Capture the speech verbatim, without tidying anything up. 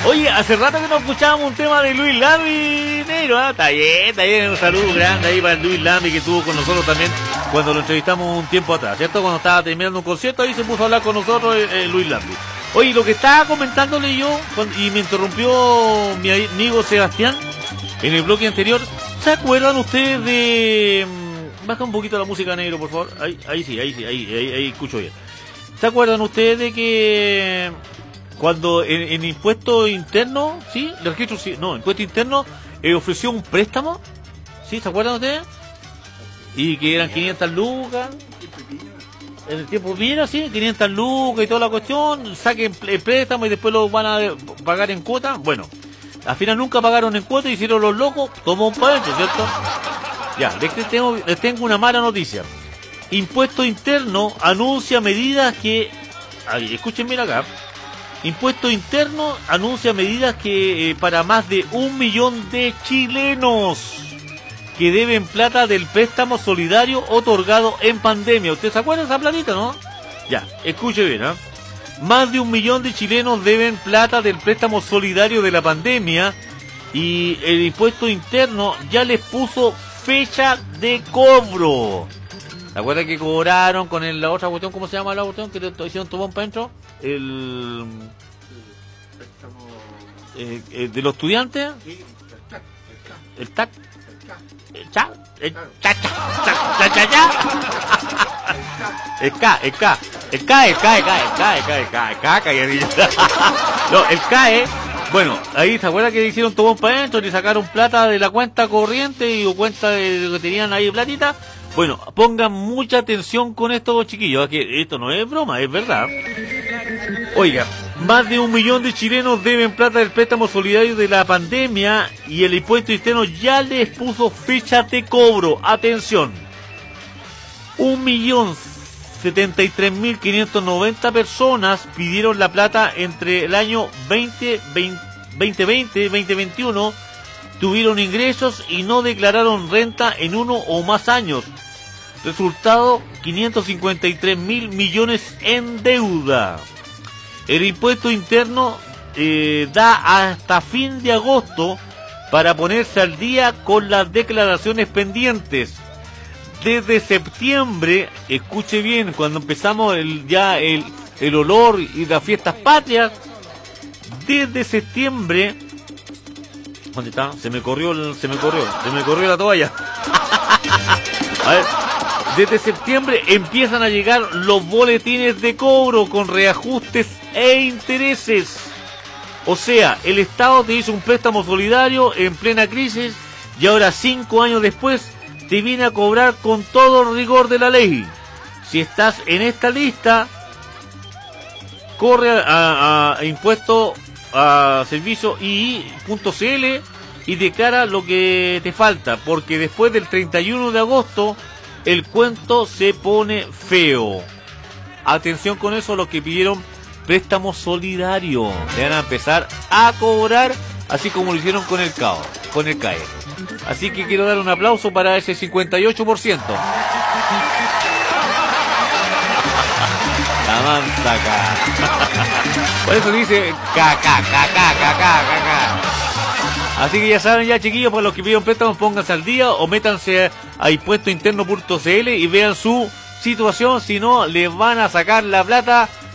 Oye, hace rato que no escuchábamos un tema de Luis Lambi, negro, ¿eh? Está bien, está bien, un saludo grande ahí para Luis Lambi, que estuvo con nosotros también cuando lo entrevistamos un tiempo atrás, ¿cierto? Cuando estaba terminando un concierto, ahí se puso a hablar con nosotros eh, eh, Luis Lambi. Oye, lo que estaba comentándole yo, cuando, y me interrumpió mi amigo Sebastián en el bloque anterior, ¿se acuerdan ustedes de... Baja un poquito la música, negro, por favor. Ahí, ahí sí, ahí sí, ahí, ahí, ahí escucho bien. ¿Se acuerdan ustedes de que cuando en, en impuesto interno, sí, el registro, sí, no, impuesto interno eh, ofreció un préstamo? ¿Sí? ¿Se acuerdan ustedes? Y que eran quinientas lucas. En el tiempo mira, sí, quinientas lucas y toda la cuestión, saquen el préstamo y después lo van a pagar en cuota. Bueno, al final nunca pagaron en cuota y hicieron los locos, tomó un país, ¿cierto? Ya, les tengo, les tengo una mala noticia. Impuesto Interno anuncia medidas que... Ay, escuchen bien acá. Impuesto Interno anuncia medidas que eh, para más de un millón de chilenos que deben plata del préstamo solidario otorgado en pandemia. ¿Ustedes se acuerdan de esa platita, no? Ya, escuche bien, ¿eh? Más de un millón de chilenos deben plata del préstamo solidario de la pandemia y el impuesto interno ya les puso fecha de cobro. ¿Se acuerdan que cobraron con el, la otra cuestión? ¿Cómo se llama la cuestión? Que le hicieron tomón para adentro. El... Eh, eh, de los estudiantes. El T A C. El T A C. El T A C. El T A C. El K, el K. El K, el K, el K, el K, el K, el K, el K, calladilla. No, el K, eh. Bueno, ahí se acuerda que hicieron tomón para adentro, le sacaron plata de la cuenta corriente y cuenta de lo que tenían ahí platita. Bueno, pongan mucha atención con esto, chiquillos, que esto no es broma, es verdad. Oiga, más de un millón de chilenos deben plata del préstamo solidario de la pandemia y el impuesto interno ya les puso fecha de cobro. Atención, un millón setenta y tres mil quinientos noventa personas pidieron la plata entre el año veinte veinte y veinte veintiuno, tuvieron ingresos y no declararon renta en uno o más años. Resultado, quinientos cincuenta y tres mil millones en deuda. El impuesto interno eh, da hasta fin de agosto para ponerse al día con las declaraciones pendientes. Desde septiembre, escuche bien, cuando empezamos el, ya el, el olor y las fiestas patrias, desde septiembre, ¿dónde está? Se me corrió, el, se me corrió, se me corrió la toalla. A ver, desde septiembre empiezan a llegar los boletines de cobro con reajustes e intereses. O sea, el Estado te hizo un préstamo solidario en plena crisis y ahora cinco años después te viene a cobrar con todo el rigor de la ley. Si estás en esta lista, corre a, a, a impuesto a servicio I I punto C L y declara lo que te falta, porque después del treinta y uno de agosto el cuento se pone feo. Atención con eso, los que pidieron préstamo solidario, te van a empezar a cobrar, así como lo hicieron con el C A O, con el C A E. Así que quiero dar un aplauso para ese cincuenta y ocho por ciento. La mansa acá. Por eso dice caca, caca, caca, caca. Así que ya saben, ya chiquillos, para los que pidieron préstamos, pónganse al día o métanse a impuesto interno punto c l y vean su situación, si no, les van a sacar la plata